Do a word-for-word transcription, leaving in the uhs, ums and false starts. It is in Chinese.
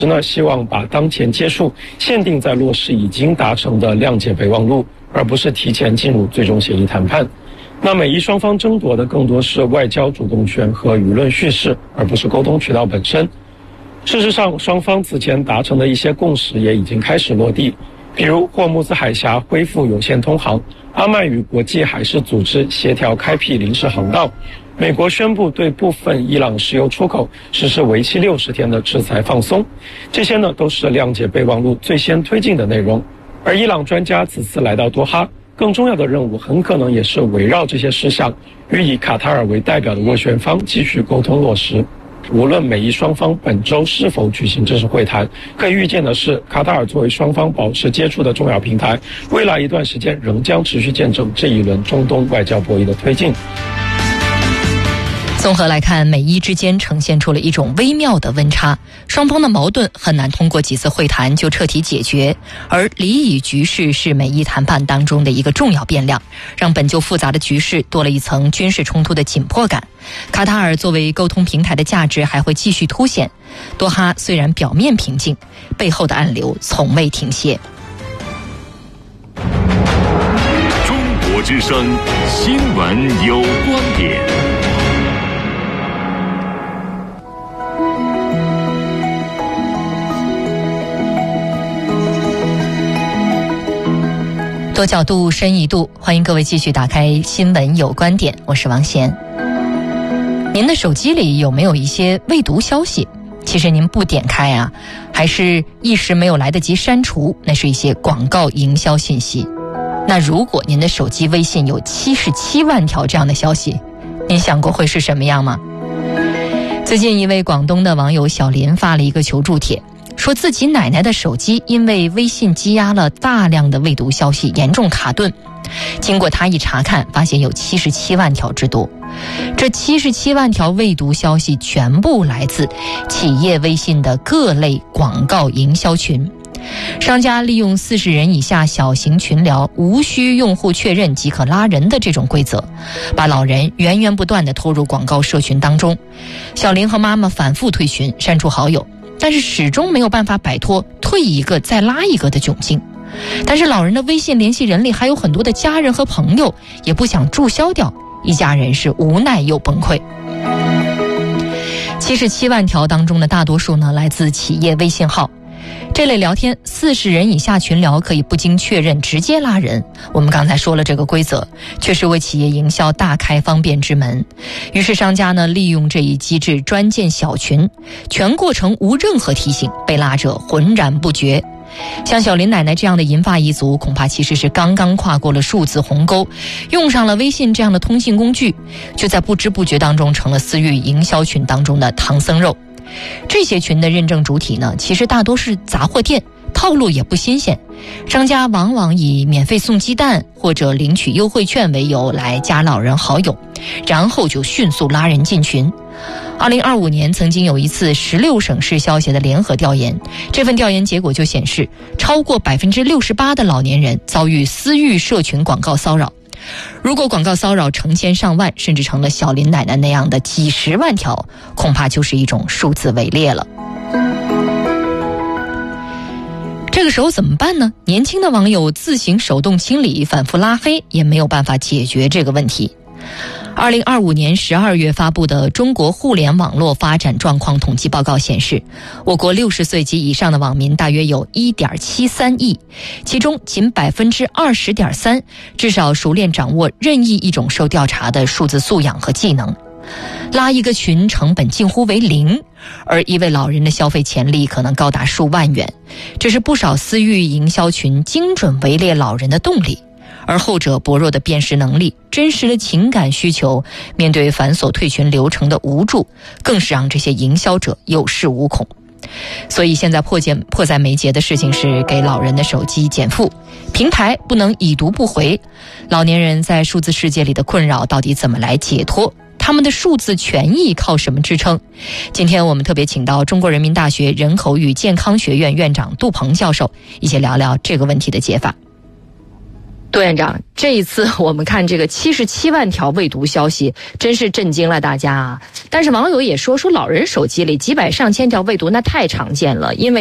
呢，希望把当前接触限定在落实已经达成的谅解备忘录，而不是提前进入最终协议谈判。那美伊双方争夺的更多是外交主动权和舆论叙事，而不是沟通渠道本身。事实上，双方此前达成的一些共识也已经开始落地，比如霍木兹海峡恢复有线通航，阿曼与国际海事组织协调开辟临时航道，美国宣布对部分伊朗石油出口实施为期六十天的制裁放松，这些呢都是谅解备忘录最先推进的内容。而伊朗专家此次来到多哈，更重要的任务很可能也是围绕这些事项，与以卡塔尔为代表的斡旋方继续沟通落实。无论美伊双方本周是否举行正式会谈，可以预见的是，卡塔尔作为双方保持接触的重要平台，未来一段时间仍将持续见证这一轮中东外交博弈的推进。 综合来看，美伊之间呈现出了一种微妙的温差，双方的矛盾很难通过几次会谈就彻底解决，而离以局势是美伊谈判当中的一个重要变量，让本就复杂的局势多了一层军事冲突的紧迫感。卡塔尔作为沟通平台的价值还会继续凸显。多哈虽然表面平静，背后的暗流从未停歇。 中国之声新闻有观点。 多角度深一度，欢迎各位继续打开新闻有观点，我是王贤。您的手机里有没有一些未读消息？其实您不点开啊，还是一时没有来得及删除，那是一些广告营销信息。那如果您的手机微信有七十七万条这样的消息，您想过会是什么样吗？最近一位广东的网友小林发了一个求助帖，说自己奶奶的手机因为微信积压了大量的未读消息，严重卡顿。经过他一查看，发现有七十七万条之多。这七十七万条未读消息全部来自企业微信的各类广告营销群。商家利用四十人以下小型群聊，无需用户确认即可拉人的这种规则，把老人源源不断地拖入广告社群当中。小林和妈妈反复退群，删除好友，但是始终没有办法摆脱退一个再拉一个的窘境。但是老人的微信联系人里还有很多的家人和朋友，也不想注销掉，一家人是无奈又崩溃。七十七万条当中的大多数呢，来自企业微信号。这类聊天四十人以下群聊可以不经确认直接拉人，我们刚才说了这个规则，确实为企业营销大开方便之门。于是商家呢，利用这一机制专建小群，全过程无任何提醒，被拉者浑然不觉。像小林奶奶这样的银发一族，恐怕其实是刚刚跨过了数字鸿沟，用上了微信这样的通信工具，就在不知不觉当中成了私域营销群当中的唐僧肉。这些群的认证主体呢，其实大多是杂货店，套路也不新鲜。商家往往以免费送鸡蛋或者领取优惠券为由来加老人好友，然后就迅速拉人进群。二零二五年曾经有一次十六省市消协的联合调研，这份调研结果就显示，超过百分之六十八的老年人遭遇私域社群广告骚扰。如果广告骚扰成千上万，甚至成了小林奶奶那样的几十万条，恐怕就是一种数字伪劣了。这个时候怎么办呢？年轻的网友自行手动清理，反复拉黑，也没有办法解决这个问题。二零二五年十二月发布的《中国互联网络发展状况统计报告》显示，我国六十岁及以上的网民大约有 一点七三亿，其中仅 百分之二十点三 至少熟练掌握任意一种受调查的数字素养和技能。拉一个群成本近乎为零，而一位老人的消费潜力可能高达数万元，这是不少私域营销群精准围猎老人的动力。而后者薄弱的辨识能力、真实的情感需求，面对繁琐退群流程的无助，更是让这些营销者有恃无恐。所以现在迫切迫在眉睫的事情是给老人的手机减负，平台不能已读不回。老年人在数字世界里的困扰到底怎么来解脱？他们的数字权益靠什么支撑？今天我们特别请到中国人民大学人口与健康学院院长杜鹏教授，一起聊聊这个问题的解法。 杜院长，这一次我们看这个七十七万条未读消息，真是震惊了大家啊！但是网友也说，说老人手机里几百上千条未读，那太常见了，因为